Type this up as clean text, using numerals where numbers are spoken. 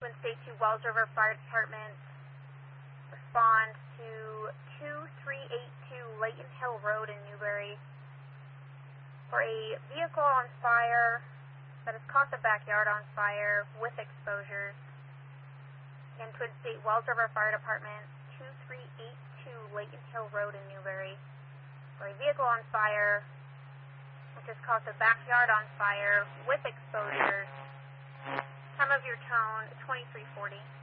Twin State 2 Wells River Fire Department respond to 2382 Layton Hill Road in Newberry for a vehicle on fire that has caught the backyard on fire with exposures. And Twin State Wells River Fire Department 2382 Layton Hill Road in Newberry for a vehicle on fire which has caught the backyard on fire with exposures. Time of your tone, 2340.